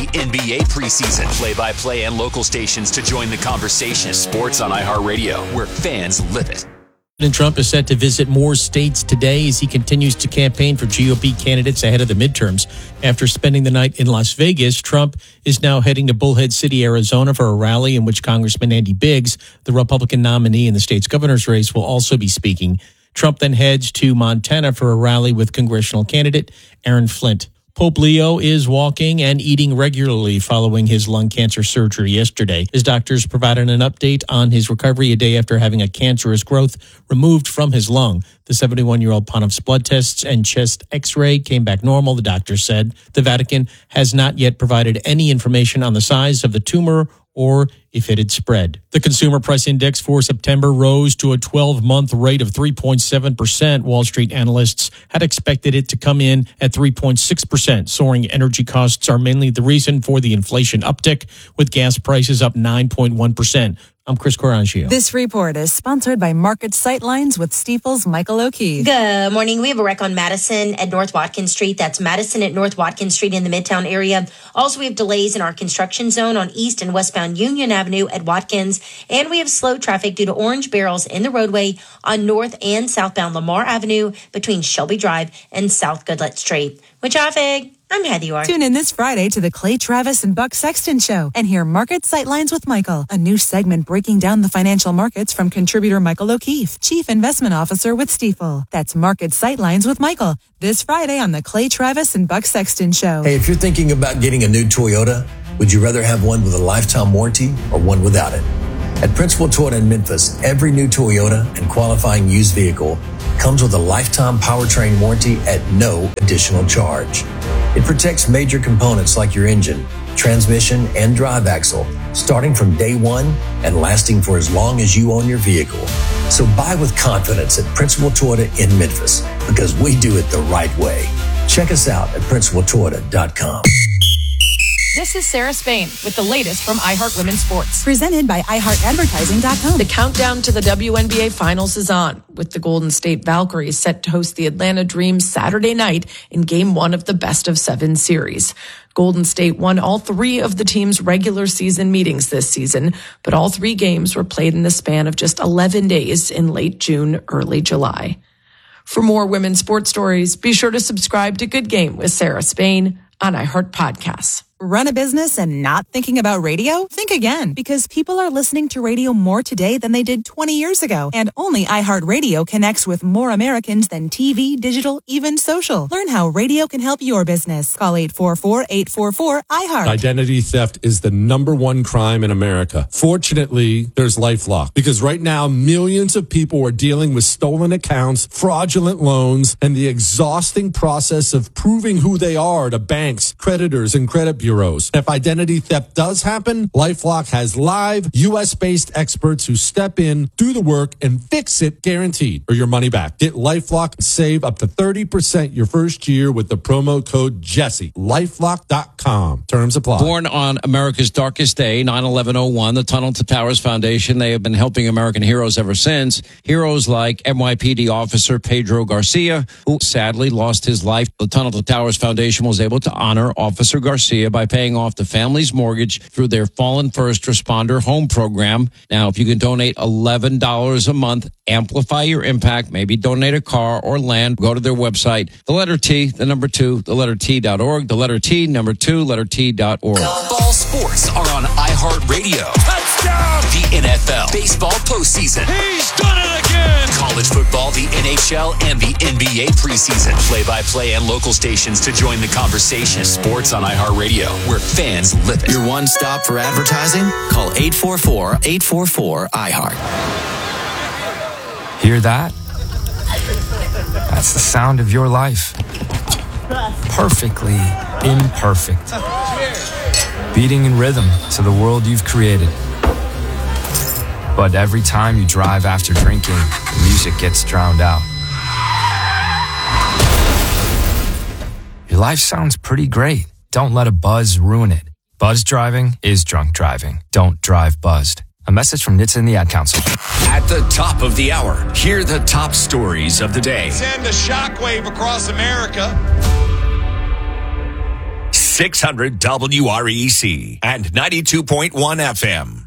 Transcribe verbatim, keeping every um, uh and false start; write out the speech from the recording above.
the N B A preseason. Play-by-play and local stations to join the conversation. Sports on iHeartRadio, where fans live it. President Trump is set to visit more states today as he continues to campaign for G O P candidates ahead of the midterms. After spending the night in Las Vegas, Trump is now heading to Bullhead City, Arizona for a rally in which Congressman Andy Biggs, the Republican nominee in the state's governor's race, will also be speaking. Trump then heads to Montana for a rally with congressional candidate Aaron Flint. Pope Leo is walking and eating regularly following his lung cancer surgery yesterday. His doctors provided an update on his recovery a day after having a cancerous growth removed from his lung. The seventy-one-year-old Pontiff's blood tests and chest x-ray came back normal, the doctor said. The Vatican has not yet provided any information on the size of the tumor or if it had spread. The Consumer Price Index for September rose to a twelve-month rate of three point seven percent. Wall Street analysts had expected it to come in at three point six percent. Soaring energy costs are mainly the reason for the inflation uptick, with gas prices up nine point one percent. I'm Chris Corangio. This report is sponsored by Market Sightlines with Stifel's Michael O'Keefe. Good morning. We have a wreck on Madison at North Watkins Street. That's Madison at North Watkins Street in the Midtown area. Also, we have delays in our construction zone on East and westbound Union Avenue at Watkins. And we have slow traffic due to orange barrels in the roadway on North and southbound Lamar Avenue between Shelby Drive and South Goodlet Street. With traffic, I'm Heather York. Tune in this Friday to the Clay Travis and Buck Sexton Show and hear Market Sightlines with Michael, a new segment breaking down the financial markets from contributor Michael O'Keefe, Chief Investment Officer with Stifel. That's Market Sightlines with Michael, this Friday on the Clay Travis and Buck Sexton Show. Hey, if you're thinking about getting a new Toyota, would you rather have one with a lifetime warranty or one without it? At Principal Toyota in Memphis, every new Toyota and qualifying used vehicle comes with a lifetime powertrain warranty at no additional charge. It protects major components like your engine, transmission, and drive axle, starting from day one and lasting for as long as you own your vehicle. So buy with confidence at Principal Toyota in Memphis, because we do it the right way. Check us out at principal toyota dot com. This is Sarah Spain with the latest from iHeart Women's Sports. Presented by i heart advertising dot com. The countdown to the W N B A Finals is on, with the Golden State Valkyries set to host the Atlanta Dream Saturday night in Game one of the Best of Seven series. Golden State won all three of the team's regular season meetings this season, but all three games were played in the span of just eleven days in late June, early July. For more women's sports stories, be sure to subscribe to Good Game with Sarah Spain on iHeart Podcasts. Run a business and not thinking about radio? Think again, because people are listening to radio more today than they did twenty years ago. And only iHeartRadio connects with more Americans than T V, digital, even social. Learn how radio can help your business. Call eight four four, eight four four, I heart. Identity theft is the number one crime in America. Fortunately, there's LifeLock, because right now millions of people are dealing with stolen accounts, fraudulent loans, and the exhausting process of proving who they are to banks, creditors, and credit bureaus. If identity theft does happen, LifeLock has live U S-based experts who step in, do the work, and fix it guaranteed, or your money back. Get LifeLock and save up to thirty percent your first year with the promo code Jesse. LifeLock dot com. Terms apply. Born on America's darkest day, nine eleven oh one, the Tunnel to Towers Foundation, they have been helping American heroes ever since. Heroes like N Y P D officer Pedro Garcia, who sadly lost his life. The Tunnel to Towers Foundation was able to honor Officer Garcia by paying off the family's mortgage through their Fallen First Responder Home Program. Now, if you can donate eleven dollars a month, amplify your impact, maybe donate a car or land, go to their website, the letter T, the number two, the letter T dot org, the letter T, number two, letter T dot org. Ball sports are on iHeartRadio. Touchdown! The N F L, baseball postseason. He's done it again! College football, the N H L, and the N B A preseason. Play-by-play and local stations to join the conversation. Sports on iHeartRadio, where fans live it. Your one stop for advertising? Call eight four four, eight four four, I heart. Hear that? That's the sound of your life. Perfectly imperfect. Beating in rhythm to the world you've created. But every time you drive after drinking, the music gets drowned out. Your life sounds pretty great. Don't let a buzz ruin it. Buzz driving is drunk driving. Don't drive buzzed. A message from N H T S A and the Ad Council. At the top of the hour, hear the top stories of the day. Send a shockwave across America. six hundred W R E C and ninety-two point one F M.